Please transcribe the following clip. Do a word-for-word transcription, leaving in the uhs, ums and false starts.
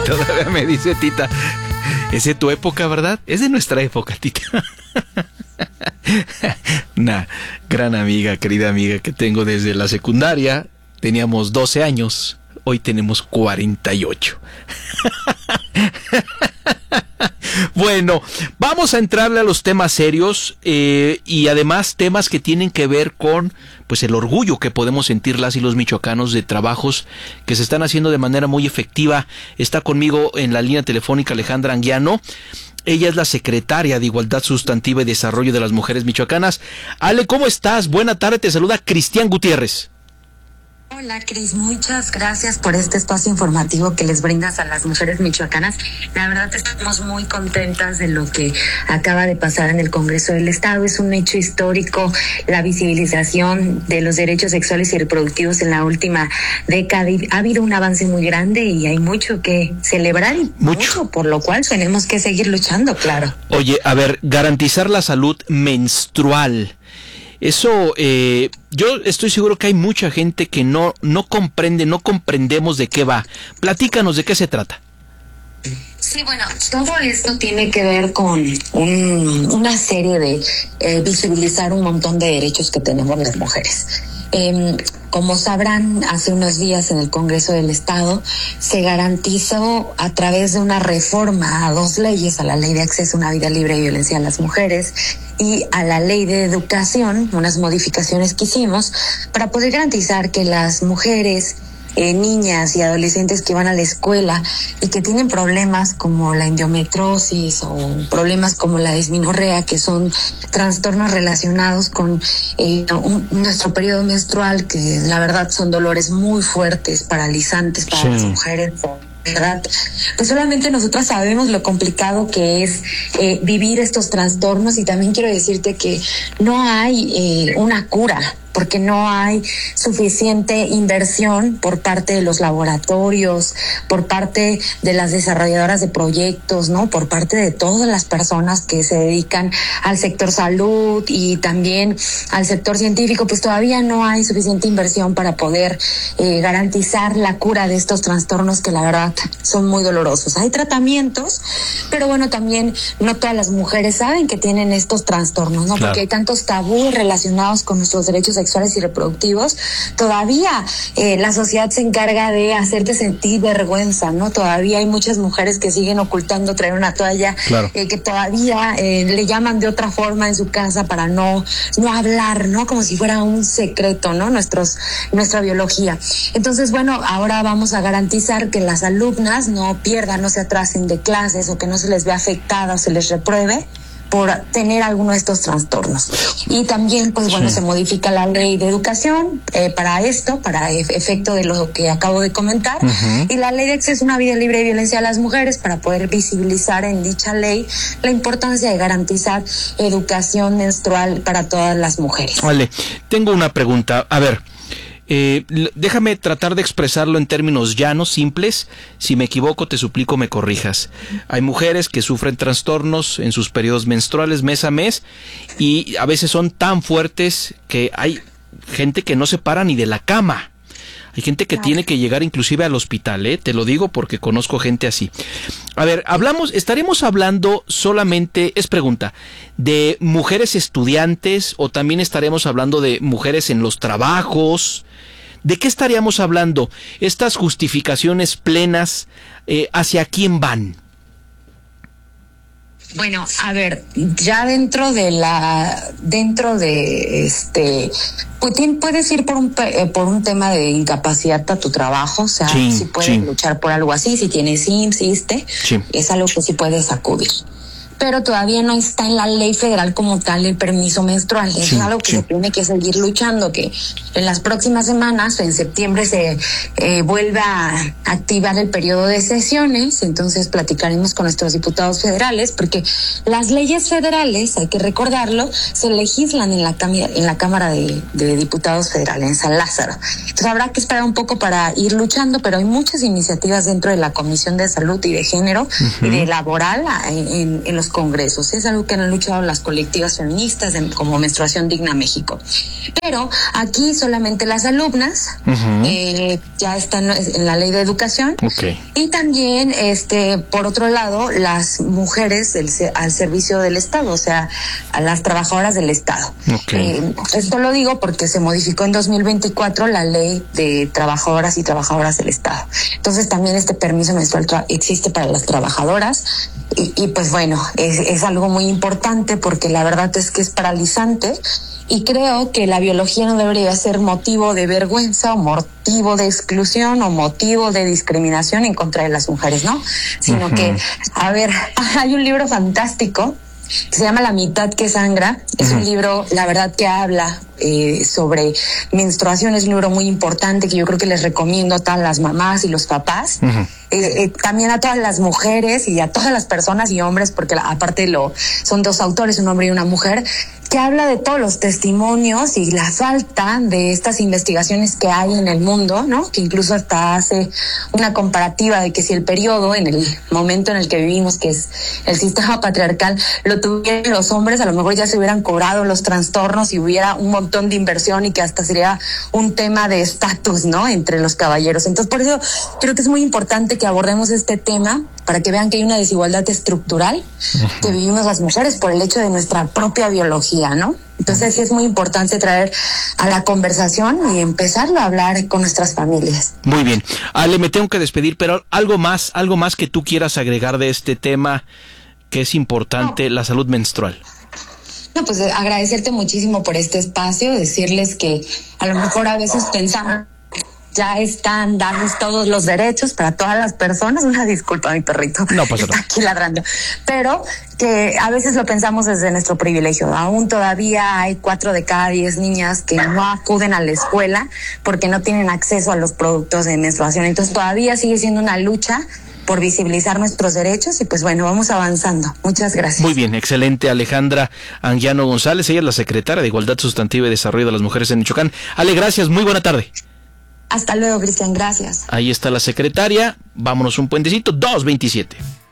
todavía me dice Tita, es de tu época, ¿verdad? Es de nuestra época, Tita. Una gran amiga, querida amiga que tengo desde la secundaria. Teníamos doce años, hoy tenemos cuarenta y ocho. Bueno, vamos a entrarle a los temas serios eh, y además temas que tienen que ver con pues el orgullo que podemos sentir las y los michoacanos de trabajos que se están haciendo de manera muy efectiva. Está conmigo en la línea telefónica Alejandra Anguiano. Ella es la secretaria de Igualdad Sustantiva y Desarrollo de las Mujeres Michoacanas. Ale, ¿cómo estás? Buena tarde, te saluda Cristian Gutiérrez. Hola, Cris, muchas gracias por este espacio informativo que les brindas a las mujeres michoacanas. La verdad estamos muy contentas de lo que acaba de pasar en el Congreso del Estado. Es un hecho histórico la visibilización de los derechos sexuales y reproductivos en la última década. Ha habido un avance muy grande y hay mucho que celebrar y mucho, mucho por lo cual tenemos que seguir luchando, claro. Oye, a ver, garantizar la salud menstrual. Eso, eh, yo estoy seguro que hay mucha gente que no, no comprende, no comprendemos de qué va. Platícanos de qué se trata. Sí, bueno, todo esto tiene que ver con un, una serie de eh, visibilizar un montón de derechos que tenemos las mujeres. Eh, como sabrán, hace unos días en el Congreso del Estado se garantizó a través de una reforma a dos leyes, a la Ley de Acceso a una Vida Libre de Violencia a las Mujeres y a la Ley de Educación, unas modificaciones que hicimos para poder garantizar que las mujeres, Eh, niñas y adolescentes que van a la escuela y que tienen problemas como la endometriosis o problemas como la dismenorrea, que son trastornos relacionados con eh, un, nuestro periodo menstrual, que la verdad son dolores muy fuertes, paralizantes para sí. las mujeres, ¿verdad? Pues solamente nosotras sabemos lo complicado que es eh, vivir estos trastornos, y también quiero decirte que no hay eh, una cura, porque no hay suficiente inversión por parte de los laboratorios, por parte de las desarrolladoras de proyectos, ¿no? Por parte de todas las personas que se dedican al sector salud y también al sector científico, pues todavía no hay suficiente inversión para poder eh, garantizar la cura de estos trastornos que la verdad son muy dolorosos. Hay tratamientos, pero bueno, también no todas las mujeres saben que tienen estos trastornos, ¿no? Claro. Porque hay tantos tabúes relacionados con nuestros derechos sexuales y reproductivos. Todavía eh, la sociedad se encarga de hacerte sentir vergüenza, ¿no? Todavía hay muchas mujeres que siguen ocultando traer una toalla, claro. eh, que todavía eh, le llaman de otra forma en su casa para no no hablar, ¿no? Como si fuera un secreto, ¿no? Nuestros nuestra biología. Entonces, bueno, ahora vamos a garantizar que las alumnas no pierdan, no se atrasen de clases o que no se les vea afectada o se les repruebe por tener alguno de estos trastornos. Y también, pues bueno, sí. se modifica la ley de educación eh, para esto, para e- efecto de lo que acabo de comentar, uh-huh. y la ley de acceso a una vida libre de violencia a las mujeres, para poder visibilizar en dicha ley la importancia de garantizar educación menstrual para todas las mujeres. Vale, tengo una pregunta. A ver, Eh, déjame tratar de expresarlo en términos llanos, simples. Si me equivoco, te suplico me corrijas. Hay mujeres que sufren trastornos en sus periodos menstruales mes a mes y a veces son tan fuertes que hay gente que no se para ni de la cama. Hay gente que claro. tiene que llegar inclusive al hospital, ¿eh? Te lo digo porque conozco gente así. A ver, hablamos, estaremos hablando solamente, es pregunta, de mujeres estudiantes o también estaremos hablando de mujeres en los trabajos. ¿De qué estaríamos hablando? Estas justificaciones plenas, eh, ¿hacia quién van? Bueno, a ver, ya dentro de la, dentro de este, pues puedes ir por un eh, por un tema de incapacidad a tu trabajo, o sea, sí, si puedes sí. luchar por algo así, si tienes I M S S, ISSSTE, sí. es algo que sí puedes acudir. Pero todavía no está en la ley federal como tal el permiso menstrual. Eso sí, es algo que sí. se tiene que seguir luchando, que en las próximas semanas, en septiembre, se eh, vuelva a activar el periodo de sesiones. Entonces platicaremos con nuestros diputados federales, porque las leyes federales, hay que recordarlo, se legislan en la, cam- en la Cámara de, de Diputados Federales, en San Lázaro. Entonces habrá que esperar un poco para ir luchando, pero hay muchas iniciativas dentro de la Comisión de Salud y de Género uh-huh. y de Laboral en, en, en los los congresos. Es algo que han luchado las colectivas feministas de, como Menstruación Digna México. Pero aquí solamente las alumnas uh-huh. eh, ya están en la ley de educación. Okay. Y también, este, por otro lado, las mujeres del, al servicio del Estado, o sea, a las trabajadoras del Estado. Okay. Eh, esto lo digo porque se modificó en dos mil veinticuatro la ley de trabajadoras y trabajadoras del Estado. Entonces también este permiso menstrual tra- existe para las trabajadoras y, y pues bueno, es, es algo muy importante porque la verdad es que es paralizante. Y creo que la biología no debería ser motivo de vergüenza o motivo de exclusión o motivo de discriminación en contra de las mujeres, ¿no? Sino uh-huh. que, a ver, hay un libro fantástico que se llama La mitad que sangra. Es uh-huh. un libro, la verdad, que habla eh, sobre menstruación. Es un libro muy importante que yo creo que les recomiendo a todas las mamás y los papás. Uh-huh. Eh, eh, también a todas las mujeres y a todas las personas y hombres, porque la, aparte lo son dos autores, un hombre y una mujer, que habla de todos los testimonios y la falta de estas investigaciones que hay en el mundo, ¿no? Que incluso hasta hace una comparativa de que si el periodo, en el momento en el que vivimos, que es el sistema patriarcal, lo tuvieran los hombres, a lo mejor ya se hubieran cobrado los trastornos y hubiera un montón de inversión y que hasta sería un tema de estatus, ¿no? Entre los caballeros. Entonces, por eso creo que es muy importante que abordemos este tema para que vean que hay una desigualdad estructural que vivimos las mujeres por el hecho de nuestra propia biología, ¿no? Entonces sí es muy importante traer a la conversación y empezarlo a hablar con nuestras familias. Muy bien. Ale, me tengo que despedir, pero algo más, algo más que tú quieras agregar de este tema que es importante, no. la salud menstrual. No, pues agradecerte muchísimo por este espacio, decirles que a lo mejor a veces pensamos ya están dados todos los derechos para todas las personas. Una disculpa, mi perrito. No pasa nada. Está aquí ladrando. Pero que a veces lo pensamos desde nuestro privilegio. Aún todavía hay cuatro de cada diez niñas que no acuden a la escuela porque no tienen acceso a los productos de menstruación. Entonces todavía sigue siendo una lucha por visibilizar nuestros derechos y pues bueno, vamos avanzando. Muchas gracias. Muy bien, excelente. Alejandra Anguiano González, ella es la secretaria de Igualdad Sustantiva y Desarrollo de las Mujeres en Michoacán. Ale, gracias, muy buena tarde. Hasta luego, Cristian, gracias. Ahí está la secretaria. Vámonos un puentecito, dos veintisiete.